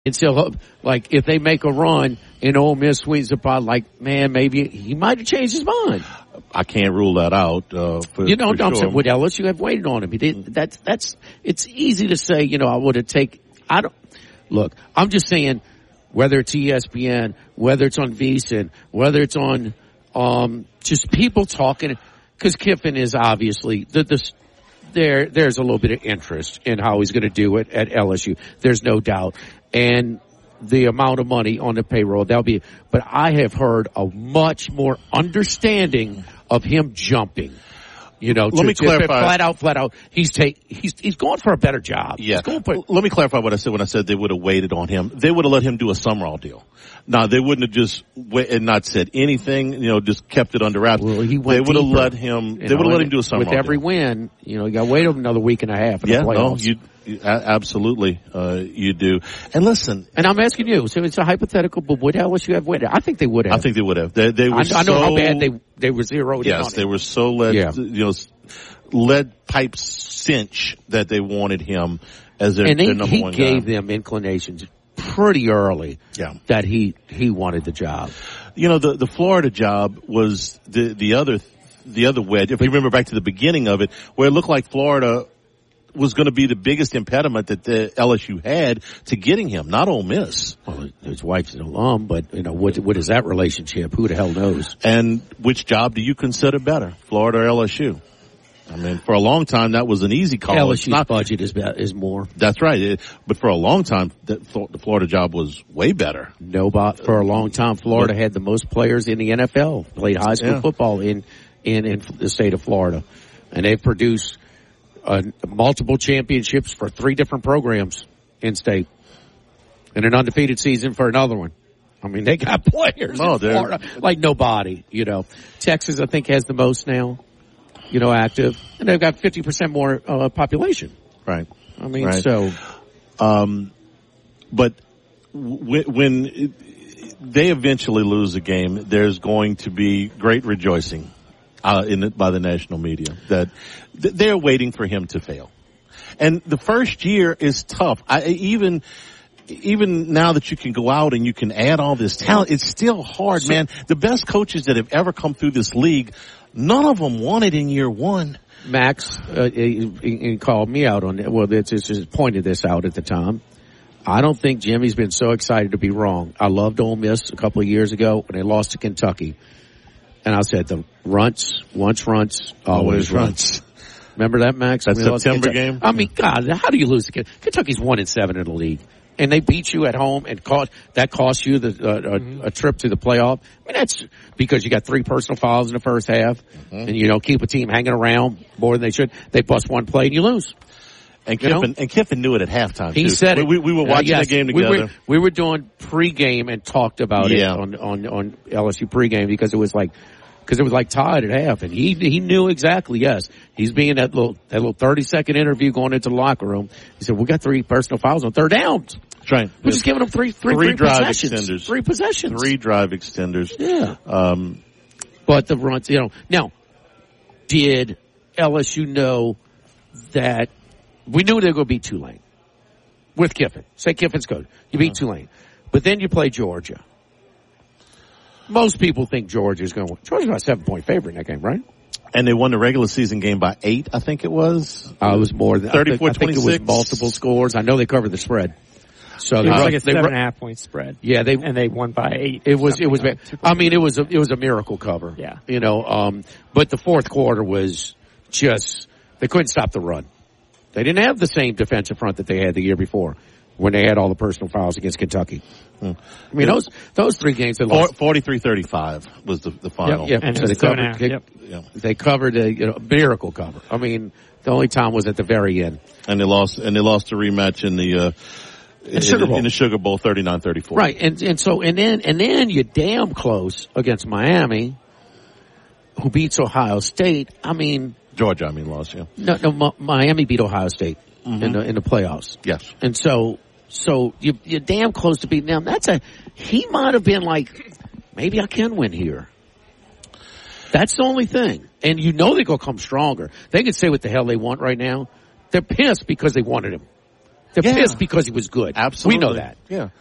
And so, like, if they make a run and Ole Miss swings the pot, like, man, maybe he might have changed his mind. I can't rule that out. I'm saying with LSU have waited on him. He didn't. It's easy to say. I would have look. I'm just saying, whether it's ESPN, whether it's on VSiN, whether it's on just people talking, because Kiffin is obviously there's a little bit of interest in how he's going to do it at LSU. There's no doubt. And the amount of money on the payroll, but I have heard a much more understanding of him jumping. Let me clarify. Flat out. He's going for a better job. Yeah. Let me clarify what I said when I said they would have waited on him. They would have let him do a Summerall deal. Now, they wouldn't have just and not said anything, just kept it under wraps. Well, they would have let him, do a Summerall deal. With every win, you got to wait another week and a half. Yeah, no, absolutely, you do. And listen. And I'm asking you, so it's a hypothetical, but would LSU have waited? I think they would have. I think they would have. They were I know how bad they were zeroed in on it. Yes, they were so lead pipe cinch that they wanted him as their number one guy. He gave them inclinations pretty early that he wanted the job. The Florida job was the other wedge. If you remember back to the beginning of it, where it looked like Florida was going to be the biggest impediment that the LSU had to getting him, not Ole Miss. Well, his wife's an alum, but what is that relationship? Who the hell knows? And which job do you consider better, Florida or LSU? I mean, for a long time, that was an easy call. LSU's budget is more. That's right. But for a long time, the Florida job was way better. For a long time, Florida had the most players in the NFL, played high school football in the state of Florida. And they've produced multiple championships for 3 different programs in state. And an undefeated season for another one. I mean, they got players in Florida like nobody, Texas, I think, has the most now. Active, and they've got 50% more population. Right. I mean, so. But when they eventually lose a game, there's going to be great rejoicing by the national media that they're waiting for him to fail. And the first year is tough. Even now that you can go out and you can add all this talent, it's still hard, man. The best coaches that have ever come through this league, none of them won it in year one. Max he called me out on it. Well, just pointed this out at the time. I don't think Jimmy's been so excited to be wrong. I loved Ole Miss a couple of years ago when they lost to Kentucky. And I said, the once runts, always runts. Remember that, Max? That September game? I mean, God, how do you lose to Kentucky's 1-7 in the league. And they beat you at home and that cost you a trip to the playoff. I mean, that's because you got 3 personal fouls in the first half and keep a team hanging around more than they should. They bust one play and you lose. And Kiffin knew it at halftime. He said it. We were watching the game together. We were doing pregame and talked about it on LSU pregame because it was like tied at half, and he knew exactly. Yes, he's being that little 30-second interview going into the locker room. He said, "We got 3 personal fouls on 3rd downs. That's right. We're just giving them three drive possessions. Extenders. 3 possessions. 3 drive extenders. Yeah. But the runs, now, did LSU know that we knew they were going to beat Tulane with Kiffin? Say Kiffin's coach. You beat Tulane, but then you play Georgia. Most people think Georgia's about a 7-point favorite in that game, right? And they won the regular season game by 8, I think it was. It was more than 34-26. I think it was multiple scores. I know they covered the spread. So it was like a 7.5 point spread. Yeah, they won by 8. It was I mean, it was a miracle cover. Yeah. But the fourth quarter was just they couldn't stop the run. They didn't have the same defensive front that they had the year before when they had all the personal fouls against Kentucky. I mean, those 3 games they lost. 43-35 was the final. Yep. And so they covered a miracle cover. I mean, the only time was at the very end. And they lost the rematch in the in the Sugar Bowl 39-34. Right. And then you're damn close against Miami, who beats Ohio State. I mean, Georgia, lost, yeah. No, Miami beat Ohio State in the playoffs. Yes. And so you're damn close to beating them. He might have been like, maybe I can win here. That's the only thing. And they're going to come stronger. They can say what the hell they want right now. They're pissed because they wanted him. They're pissed because he was good. Absolutely. We know that. Yeah.